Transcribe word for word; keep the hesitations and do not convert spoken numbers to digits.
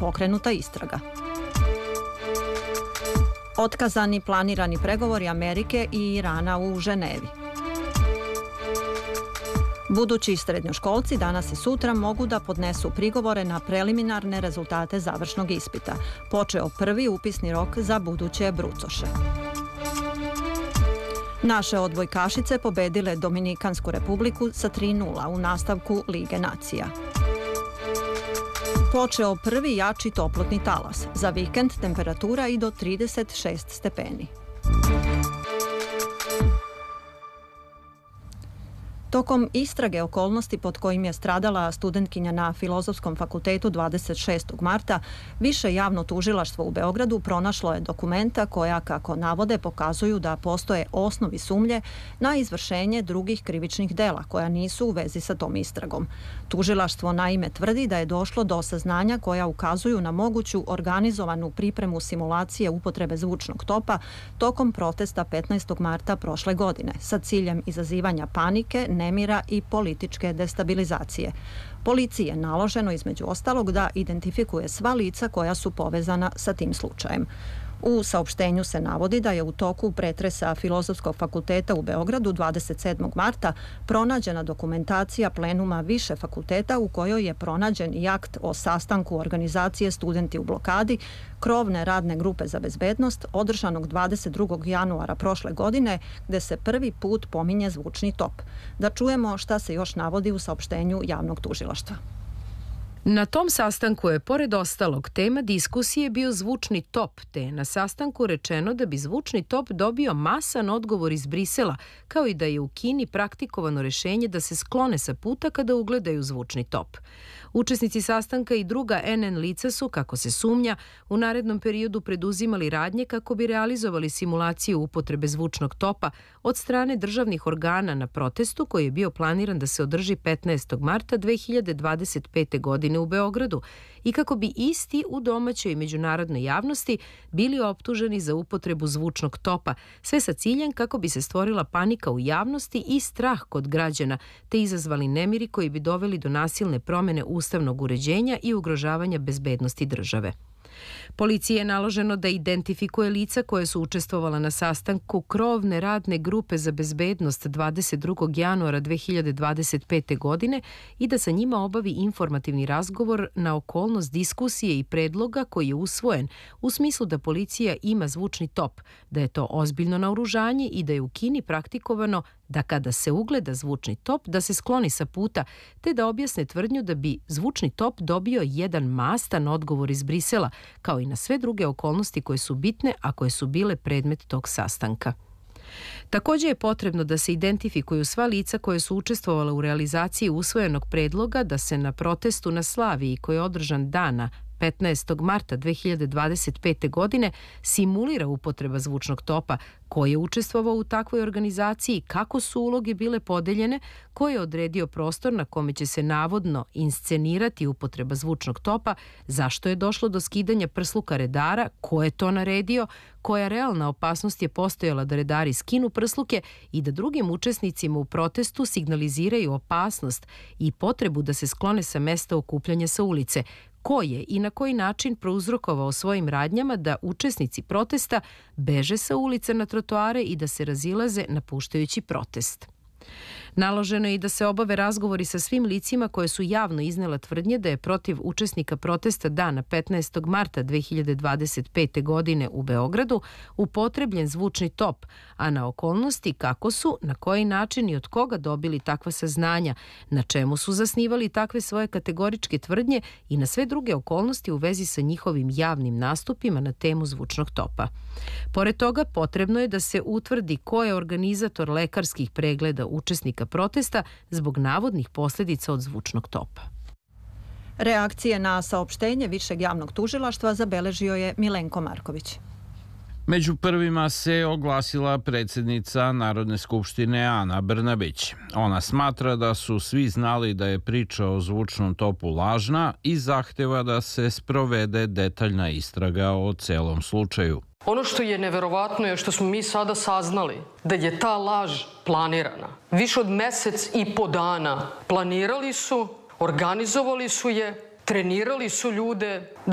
pokrenuta istraga. Otkazani planirani pregovori Amerike i Irana u Ženevi. Budući srednjoškolci danas i sutra mogu da podnesu prigovore na preliminarne rezultate završnog ispita. Počeo prvi upisni rok za buduće brucoše. Naše odbojkašice pobedile Dominikansku republiku sa tri nula u nastavku Lige nacija. Počeo prvi jači toplotni talas. Za vikend temperatura i do trideset šest stepeni. Tokom istrage okolnosti pod kojim je stradala studentkinja na Filozofskom fakultetu dvadeset šestog marta, Više javno tužilaštvo u Beogradu pronašlo je dokumenta koja, kako navode, pokazuju da postoje osnovi sumnje na izvršenje drugih krivičnih dela koja nisu u vezi sa tom istragom. Tužilaštvo naime tvrdi da je došlo do saznanja koja ukazuju na moguću organizovanu pripremu simulacije upotrebe zvučnog topa tokom protesta petnaestog marta prošle godine sa ciljem izazivanja panike, nemira i političke destabilizacije. Policiji je naloženo između ostalog da identifikuje sva lica koja su povezana sa tim slučajem. U saopštenju se navodi da je u toku pretresa Filozofskog fakulteta u Beogradu dvadeset sedmog marta pronađena dokumentacija plenuma više fakulteta u kojoj je pronađen i akt o sastanku organizacije Studenti u blokadi, krovne radne grupe za bezbednost, održanog dvadeset drugog januara prošle godine, gde se prvi put pominje zvučni top. Da čujemo šta se još navodi u saopštenju javnog tužilaštva. Na tom sastanku je, pored ostalog, tema diskusije bio zvučni top, te je na sastanku rečeno da bi zvučni top dobio masan odgovor iz Brisela, kao i da je u Kini praktikovano rešenje da se sklone sa puta kada ugledaju zvučni top. Učesnici sastanka i druga en en lica su, kako se sumnja, u narednom periodu preduzimali radnje kako bi realizovali simulaciju upotrebe zvučnog topa od strane državnih organa na protestu koji je bio planiran da se održi petnaestog marta dve hiljade dvadeset pete. godine u Beogradu i kako bi isti u domaćoj i međunarodnoj javnosti bili optuženi za upotrebu zvučnog topa, sve sa ciljem kako bi se stvorila panika u javnosti i strah kod građana, te izazvali nemiri koji bi doveli do nasilne promene ustavnog uređenja i ugrožavanja bezbednosti države. Policiji je naloženo da identifikuje lica koje su učestvovala na sastanku krovne radne grupe za bezbednost dvadeset drugog januara dve hiljade dvadeset pete. godine i da sa njima obavi informativni razgovor na okolnost diskusije i predloga koji je usvojen u smislu da policija ima zvučni top, da je to ozbiljno naoružanje i da je u Kini praktikovano da kada se ugleda zvučni top da se skloni sa puta, te da objasne tvrdnju da bi zvučni top dobio jedan mastan odgovor iz Brisela, kao i na sve druge okolnosti koje su bitne, a koje su bile predmet tog sastanka. Također je potrebno da se identifikuju sva lica koje su učestvovala u realizaciji usvojenog predloga da se na protestu na Slaviji, koji je održan dana petnaestog marta dve hiljade dvadeset pete. godine simulira upotreba zvučnog topa, ko je učestvovao u takvoj organizaciji, kako su uloge bile podeljene, ko je odredio prostor na kome će se navodno inscenirati upotreba zvučnog topa, zašto je došlo do skidanja prsluka redara, ko je to naredio, koja realna opasnost je postojala da redari skinu prsluke i da drugim učesnicima u protestu signaliziraju opasnost i potrebu da se sklone sa mesta okupljanja sa ulice, ko je i na koji način prouzrokovao svojim radnjama da učesnici protesta beže sa ulice na trotoare i da se razilaze napuštajući protest. Naloženo je i da se obave razgovori sa svim licima koje su javno iznela tvrdnje da je protiv učesnika protesta dana petnaestog marta dve hiljade dvadeset pete. godine u Beogradu upotrebljen zvučni top, a na okolnosti kako su, na koji način i od koga dobili takva saznanja, na čemu su zasnivali takve svoje kategoričke tvrdnje i na sve druge okolnosti u vezi sa njihovim javnim nastupima na temu zvučnog topa. Pored toga, potrebno je da se utvrdi ko je organizator lekarskih pregleda učesnika protesta zbog navodnih posljedica od zvučnog topa. Reakcije na saopštenje Višeg javnog tužilaštva zabeležio je Milenko Marković. Među prvima se oglasila predsjednica Narodne skupštine Ana Brnabić. Ona smatra da su svi znali da je priča o zvučnom topu lažna i zahteva da se sprovede detaljna istraga o celom slučaju. Ono što je neverovatno je što smo mi sada saznali da je ta laž planirana. Više od mesec i po dana planirali su, organizovali su je, trenirali su ljude da